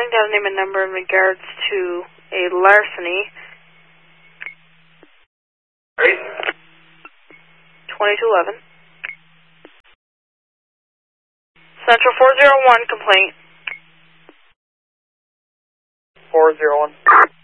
calling down name and number in regards to a larceny. Right. 2211. Central 401 complaint. 401.